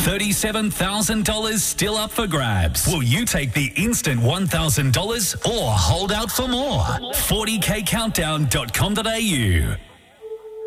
$37,000 still up for grabs. Will you take the instant $1,000 or hold out for more? 40kcountdown.com.au